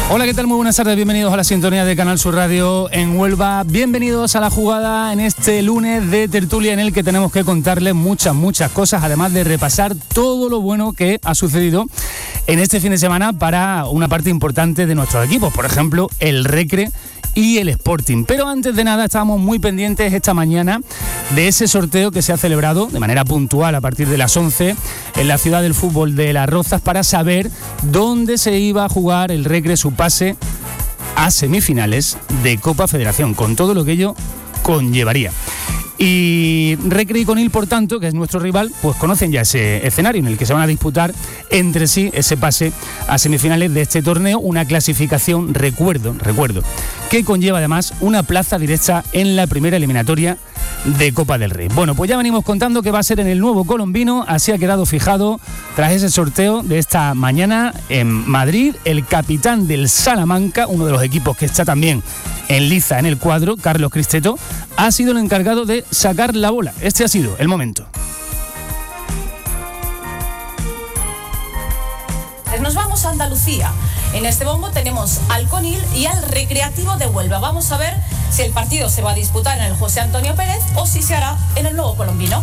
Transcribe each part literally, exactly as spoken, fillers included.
Hola, ¿qué tal? Muy buenas tardes, bienvenidos a la sintonía de Canal Sur Radio en Huelva. Bienvenidos a la jugada en este lunes de tertulia en el que tenemos que contarles muchas, muchas cosas, además de repasar todo lo bueno que ha sucedido en este fin de semana para una parte importante de nuestros equipos, por ejemplo, el Recre y el Sporting. Pero antes de nada, estábamos muy pendientes esta mañana de ese sorteo que se ha celebrado de manera puntual a partir de las once en la ciudad del fútbol de Las Rozas para saber dónde se iba a jugar el Recre su pase a semifinales de Copa Federación, con todo lo que ello conllevaría. Y Recre y Conil, por tanto, que es nuestro rival, pues conocen ya ese escenario en el que se van a disputar entre sí ese pase a semifinales de este torneo, una clasificación, recuerdo, recuerdo, que conlleva además una plaza directa en la primera eliminatoria de Copa del Rey. Bueno, pues ya venimos contando que va a ser en el Nuevo Colombino, así ha quedado fijado tras ese sorteo de esta mañana en Madrid. El capitán del Salamanca, uno de los equipos que está también en liza en el cuadro, Carlos Cristeto, ha sido el encargado de sacar la bola. Este ha sido el momento. Nos vamos a Andalucía. En este bombo tenemos al Conil y al Recreativo de Huelva. Vamos a ver si el partido se va a disputar en el José Antonio Pérez o si se hará en el Nuevo Colombino.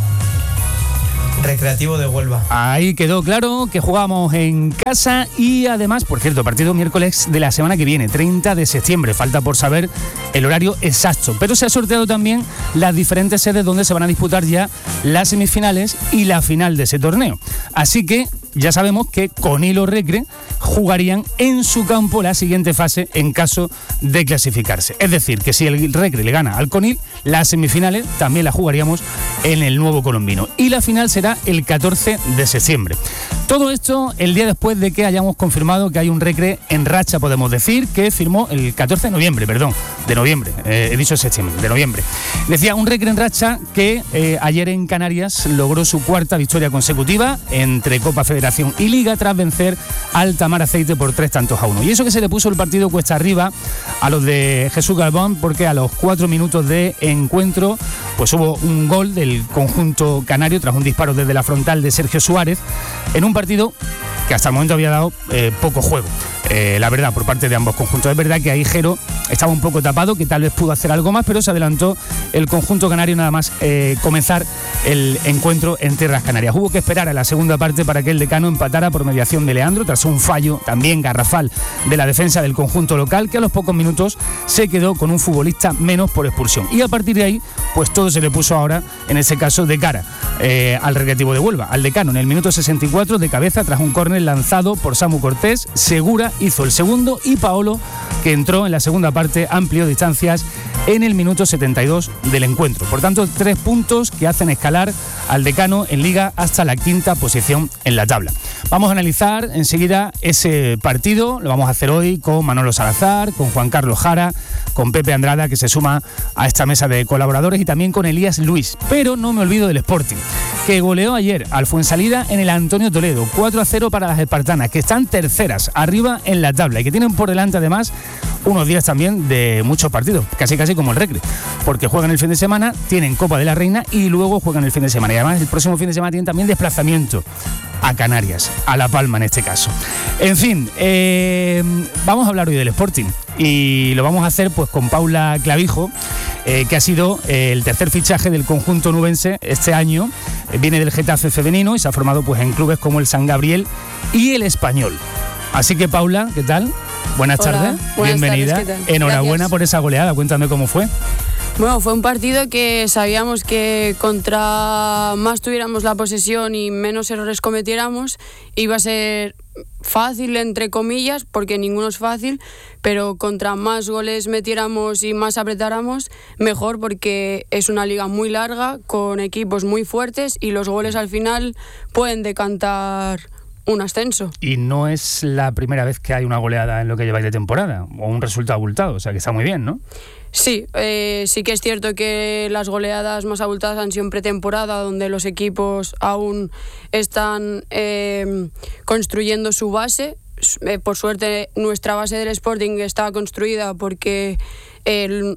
Recreativo de Huelva. Ahí quedó claro que jugamos en casa y además, por cierto, partido miércoles de la semana que viene, treinta de septiembre. Falta por saber el horario exacto, pero se ha sorteado también las diferentes sedes donde se van a disputar ya las semifinales y la final de ese torneo. Así que ya sabemos que Conil o Recre jugarían en su campo la siguiente fase en caso de clasificarse. Es decir, que si el Recre le gana al Conil, las semifinales también las jugaríamos en el Nuevo Colombino. Y la final será el catorce de septiembre. Todo esto el día después de que hayamos confirmado que hay un Recre en racha, podemos decir, que firmó el catorce de noviembre, perdón, de noviembre, eh, he dicho septiembre, de noviembre. Decía, un Recre en racha que eh, ayer en Canarias logró su cuarta victoria consecutiva entre Copa Federación y Liga tras vencer al Tamar Aceite por tres tantos a uno. Y eso que se le puso el partido cuesta arriba a los de Jesús Galván, porque a los cuatro minutos de encuentro pues hubo un gol del conjunto canario tras un disparo desde la frontal de Sergio Suárez en un partido que hasta el momento había dado eh, poco juego. Eh, la verdad, por parte de ambos conjuntos. Es verdad que ahí Jero estaba un poco tapado, que tal vez pudo hacer algo más, pero se adelantó el conjunto canario nada más eh, comenzar el encuentro en tierras canarias. Hubo que esperar a la segunda parte para que el Decano empatara por mediación de Leandro, tras un fallo también garrafal de la defensa del conjunto local, que a los pocos minutos se quedó con un futbolista menos por expulsión. Y a partir de ahí, pues todo se le puso ahora, en ese caso, de cara eh, al Recreativo de Huelva, al Decano, en el minuto sesenta y cuatro, de cabeza, tras un córner lanzado por Samu Cortés. Segura hizo el segundo y Paolo, que entró en la segunda parte, amplió distancias en el minuto setenta y dos del encuentro. Por tanto, tres puntos que hacen escalar al Decano en Liga hasta la quinta posición en la tabla. Vamos a analizar enseguida ese partido. Lo vamos a hacer hoy con Manolo Salazar, con Juan Carlos Jara, con Pepe Andrada, que se suma a esta mesa de colaboradores, y también con Elías Luis. Pero no me olvido del Sporting, que goleó ayer al Fuensalida en el Antonio Toledo, cuatro a cero para las espartanas, que están terceras arriba en la tabla y que tienen por delante además unos días también de muchos partidos, casi casi como el Recre, porque juegan el fin de semana, tienen Copa de la Reina y luego juegan el fin de semana. Y además el próximo fin de semana tienen también desplazamiento a Canarias, a La Palma en este caso. En fin, eh, vamos a hablar hoy del Sporting y lo vamos a hacer pues con Paula Clavijo, eh, que ha sido eh, el tercer fichaje del conjunto nubense este año. Eh, viene del Getafe femenino y se ha formado pues en clubes como el San Gabriel y el Español. Así que, Paula, ¿qué tal? Buenas Hola, tardes, buenas bienvenida. tardes, ¿qué tal? Enhorabuena Gracias. por esa goleada, cuéntame cómo fue. Bueno, fue un partido que sabíamos que contra más tuviéramos la posesión y menos errores cometiéramos, iba a ser fácil, entre comillas, porque ninguno es fácil, pero contra más goles metiéramos y más apretáramos, mejor, porque es una liga muy larga, con equipos muy fuertes y los goles al final pueden decantar un ascenso. Y no es la primera vez que hay una goleada en lo que lleváis de temporada, o un resultado abultado, o sea que está muy bien, ¿no? Sí, eh, sí que es cierto que las goleadas más abultadas han sido en pretemporada, donde los equipos aún están eh, construyendo su base. Eh, por suerte, nuestra base del Sporting está construida porque el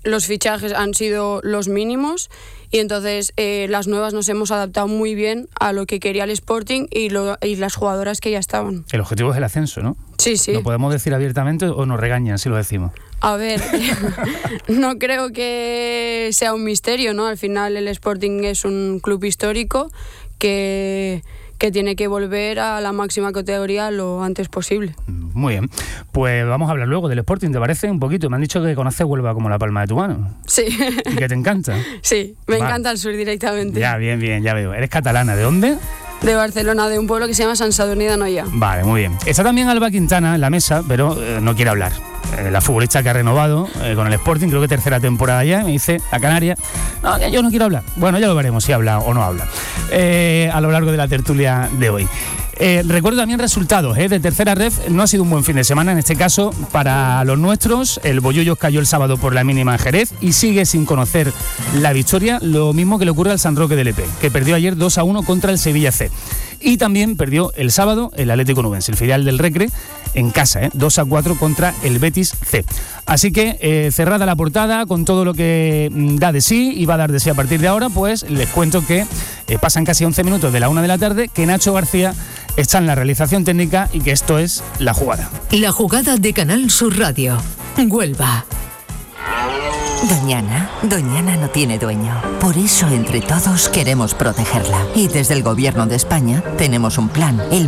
los fichajes han sido los mínimos y entonces eh, las nuevas nos hemos adaptado muy bien a lo que quería el Sporting y, lo, y las jugadoras que ya estaban. El objetivo es el ascenso, ¿no? Sí, sí. ¿Lo podemos decir abiertamente o nos regañan si lo decimos? A ver, no creo que sea un misterio, ¿no? Al final el Sporting es un club histórico que... que tiene que volver a la máxima categoría lo antes posible. Muy bien. Pues vamos a hablar luego del Sporting, ¿te parece? Un poquito. Me han dicho que conoces Huelva como la palma de tu mano. Sí. ¿Y que te encanta? Sí, me vale. encanta el sur directamente. Ya, bien, bien, ya veo. ¿Eres catalana? ¿De dónde? De Barcelona, de un pueblo que se llama Sant Sadurní d'Anoia. Vale, muy bien. Está también Alba Quintana en la mesa, pero eh, no quiere hablar. Eh, la futbolista que ha renovado eh, con el Sporting, creo que tercera temporada ya, me dice a Canarias, no, que yo no quiero hablar. Bueno, ya lo veremos si habla o no habla eh, a lo largo de la tertulia de hoy. Eh, recuerdo también resultados eh, de tercera ref. No ha sido un buen fin de semana en este caso para los nuestros. El Bollullos cayó el sábado por la mínima en Jerez y sigue sin conocer la victoria, lo mismo que le ocurre al San Roque del Lepe, que perdió ayer dos a uno contra el Sevilla C. Y también perdió el sábado el Atlético Nubense, el filial del Recre, en casa, eh, dos a cuatro contra el Betis C. Así que eh, cerrada la portada con todo lo que da de sí y va a dar de sí a partir de ahora, pues les cuento que eh, pasan casi once minutos de la una de la tarde, que Nacho García está en la realización técnica y que esto es La Jugada. La Jugada de Canal Sur Radio. Huelva. Doñana, Doñana no tiene dueño. Por eso entre todos queremos protegerla. Y desde el Gobierno de España tenemos un plan, el